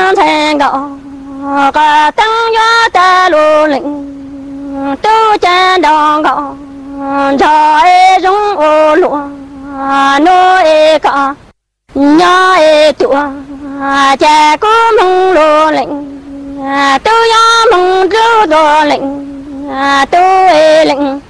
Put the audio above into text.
thành gạo cả tăng gió ta lù lĩnh tu chân đòn gạo trời rung ô lụa nuôi cả nhớ tua cha có mong lù lĩnh tu gió mong rú đồ lĩnh tu lĩnh